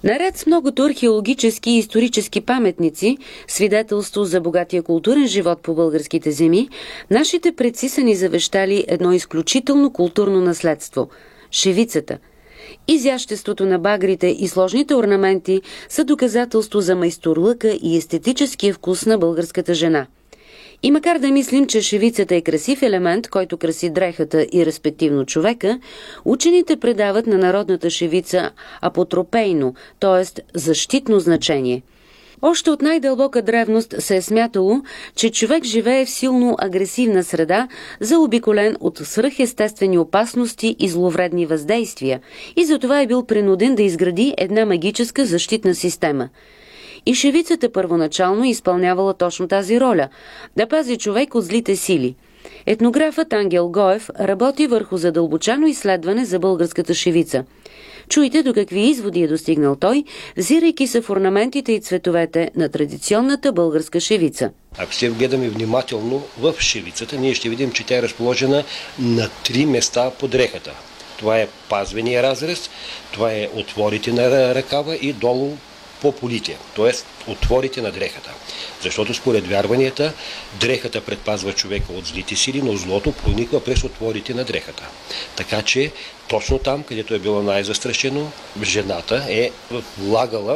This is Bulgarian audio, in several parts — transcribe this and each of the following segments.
Наред с многото археологически и исторически паметници, свидетелство за богатия културен живот по българските земи, нашите предци са ни завещали едно изключително културно наследство – шевицата. Изяществото на багрите и сложните орнаменти са доказателство за майсторлъка и естетическия вкус на българската жена. И макар да мислим, че шевицата е красив елемент, който краси дрехата и респективно човека, учените предават на народната шевица апотропейно, т.е. защитно значение. Още от най-дълбока древност се е смятало, че човек живее в силно агресивна среда, заобиколен от свръхестествени опасности и зловредни въздействия, и затова е бил принуден да изгради една магическа защитна система. И шевицата първоначално изпълнявала точно тази роля – да пази човек от злите сили. Етнографът Ангел Гоев работи върху задълбочено изследване за българската шевица. Чуйте до какви изводи е достигнал той, взирайки се в орнаментите и цветовете на традиционната българска шевица. Ако се вгледаме внимателно в шевицата, ние ще видим, че тя е разположена на 3 места по дрехата. Това е пазвения разрез, това е отворите на ръкава и долу по полите, т.е. отворите на дрехата. Защото според вярванията, дрехата предпазва човека от злите сили, но злото прониква през отворите на дрехата. Така че точно там, където е било най-застрашено, жената е влагала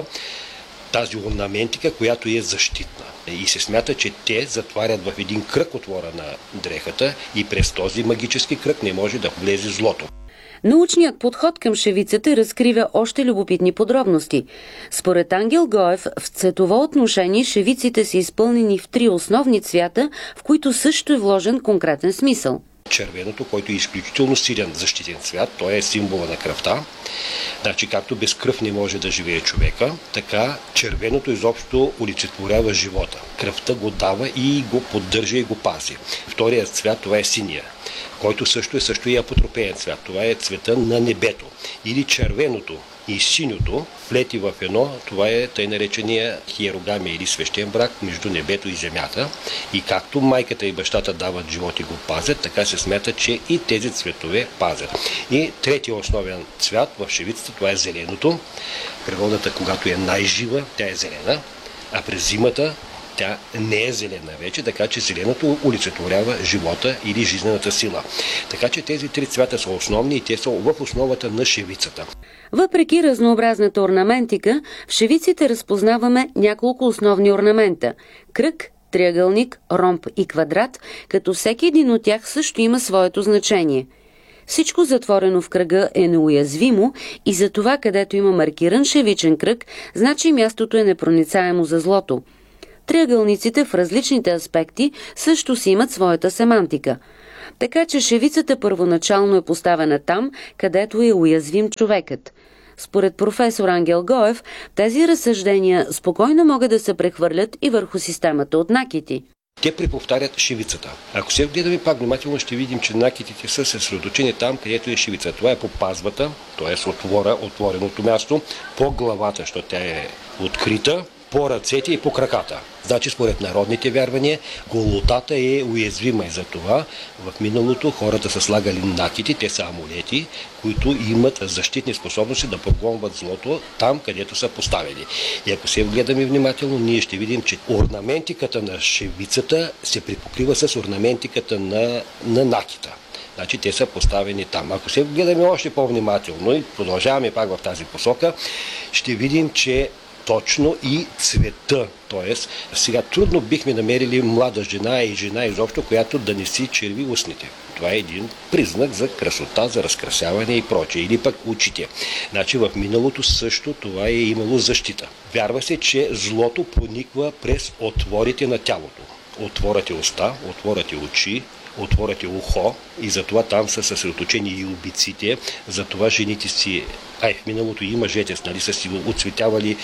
тази орнаментика, която е защитна. И се смята, че те затварят в един кръг отвора на дрехата и през този магически кръг не може да влезе злото. Научният подход към шевицата разкрива още любопитни подробности. Според Ангел Гоев, в цветово отношение шевиците са изпълнени в 3 основни цвята, в които също е вложен конкретен смисъл. Червеното, който е изключително силен защитен цвят, той е символа на кръвта. Значи, както без кръв не може да живее човека, така червеното изобщо олицетворява живота. Кръвта го дава и го поддържа и го пази. Вторият цвят, това е синия, който също е и апотропеен цвят. Това е цвета на небето. Или червеното и синьото плети в едно, това е тъй наречения хиерогамия или свещен брак между небето и земята. И както майката и бащата дават живот и го пазят, така се смята, че и тези цветове пазят. И третия основен цвят в шевицата, това е зеленото. Природата, когато е най-жива, тя е зелена, а през зимата тя не е зелена вече, така че зеленото олицетворява живота или жизнената сила. Така че тези 3 цвята са основни и те са в основата на шевицата. Въпреки разнообразната орнаментика, в шевиците разпознаваме няколко основни орнамента – кръг, триъгълник, ромб и квадрат, като всеки един от тях също има своето значение. Всичко затворено в кръга е неуязвимо и за това, където има маркиран шевичен кръг, значи мястото е непроницаемо за злото. Триъгълниците в различните аспекти също си имат своята семантика. Така че шевицата първоначално е поставена там, където е уязвим човекът. Според професор Ангел Гоев, тези разсъждения спокойно могат да се прехвърлят и върху системата от накити. Те преповтарят шевицата. Ако се гледаме пак внимателно, ще видим, че накитите са съсредоточени там, където е шевица. Това е по пазвата, т.е. отвореното място, по главата, защото тя е открита, по ръцете и по краката. Значи, според народните вярвания, голотата е уязвима и за това в миналото хората са слагали накити, те са амулети, които имат защитни способности да прогонват злото там, където са поставени. И ако се вгледаме внимателно, ние ще видим, че орнаментиката на шевицата се припокрива с орнаментиката на накита. Значи те са поставени там. Ако се гледаме още по-внимателно и продължаваме пак в тази посока, ще видим, че точно и цвета. Тоест, сега трудно бихме намерили млада жена и жена изобщо, която да не си черви устните. Това е един признак за красота, за разкрасяване и прочее. Или пък очите. Значи в миналото също това е имало защита. Вярва се, че злото прониква през отворите на тялото. Отворът е уста, отворът е очи, отворът е ухо и затова там са съсредоточени и убийците. Затова жените си, в миналото и мъжете, са си оцветявали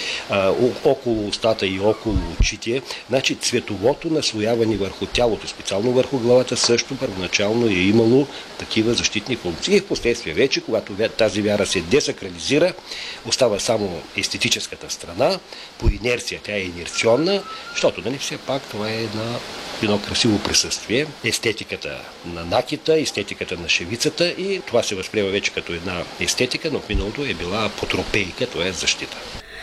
около устата и около очите. Значи цветовото наслояване върху тялото, специално върху главата, също първоначално е имало такива защитни функции. И в последствие вече, когато тази вяра се десакрализира, остава само естетическата страна. По инерция тя е инерционна, защото все пак това е едно красиво присъствие. Естетиката на накита, естетиката на шевицата и това се възприема вече като една естетика, но в миналото е била апотропейка, т.е. защита.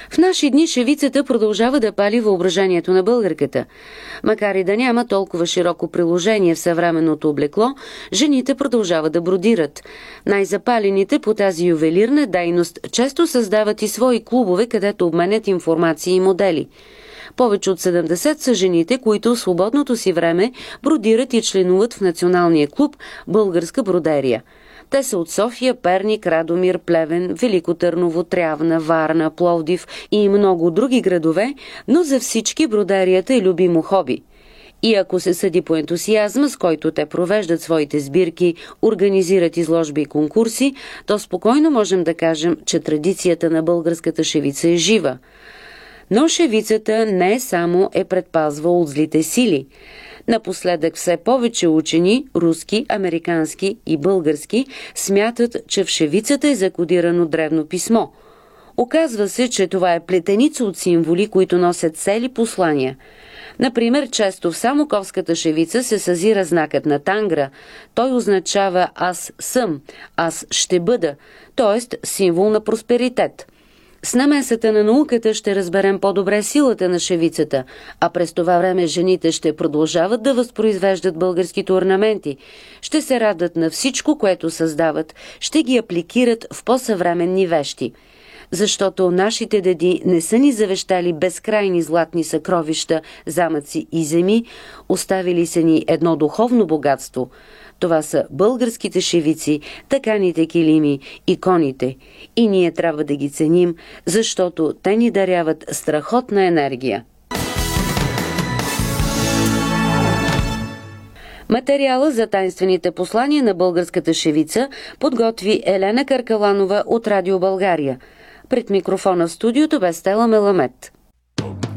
В наши дни шевицата продължава да пали въображението на българката. Макар и да няма толкова широко приложение в съвременното облекло, жените продължават да бродират. Най-запалените по тази ювелирна дейност често създават и свои клубове, където обменят информации и модели. Повече от 70 са жените, които в свободното си време бродират и членуват в националния клуб «Българска бродерия». Те са от София, Перник, Радомир, Плевен, Велико Търново, Трявна, Варна, Пловдив и много други градове, но за всички бродерията е любимо хоби. И ако се съди по ентусиазма, с който те провеждат своите сбирки, организират изложби и конкурси, то спокойно можем да кажем, че традицията на българската шевица е жива. Но шевицата не само е предпазва от злите сили. Напоследък все повече учени, руски, американски и български, смятат, че в шевицата е закодирано древно писмо. Оказва се, че това е плетеница от символи, които носят цели послания. Например, често в самоковската шевица се съзира знакът на Тангра. Той означава «аз съм», «аз ще бъда», т.е. символ на просперитет. С намесата на науката ще разберем по-добре силата на шевицата, а през това време жените ще продължават да възпроизвеждат българските орнаменти, ще се радват на всичко, което създават, ще ги апликират в по-съвременни вещи. Защото нашите деди не са ни завещали безкрайни златни съкровища, замъци и земи, оставили са ни едно духовно богатство. Това са българските шевици, таканите килими, иконите. И ние трябва да ги ценим, защото те ни даряват страхотна енергия. Материала за тайнствените послания на българската шевица подготви Елена Каркаланова от Радио България. Пред микрофона в студиото бе Стела Меламет.